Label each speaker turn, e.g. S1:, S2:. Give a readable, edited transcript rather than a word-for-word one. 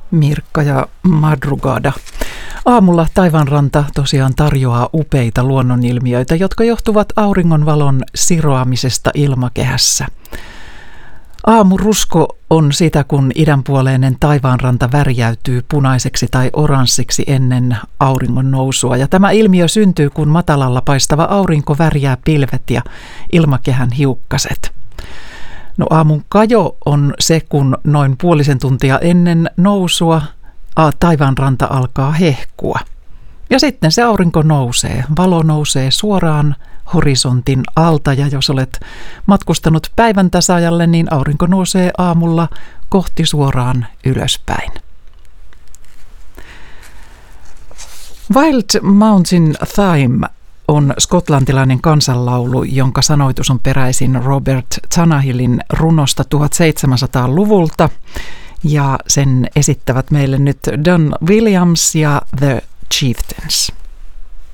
S1: Mirkka ja Madrugada. Aamulla taivaanranta tosiaan tarjoaa upeita luonnonilmiöitä, jotka johtuvat auringonvalon siroamisesta ilmakehässä. Aamurusko on sitä, kun idänpuoleinen taivaanranta värjäytyy punaiseksi tai oranssiksi ennen auringon nousua. Ja tämä ilmiö syntyy, kun matalalla paistava aurinko värjää pilvet ja ilmakehän hiukkaset. No, aamun kajo on se, kun noin puolisen tuntia ennen nousua taivaanranta alkaa hehkua. Ja sitten se aurinko nousee. Valo nousee suoraan horisontin alta, ja jos olet matkustanut päivän tasaajalle, niin aurinko nousee aamulla kohti suoraan ylöspäin. Wild Mountain Thyme on skotlantilainen kansanlaulu, jonka sanoitus on peräisin Robert Tanahillin runosta 1700-luvulta, ja sen esittävät meille nyt Don Williams ja The Chieftains.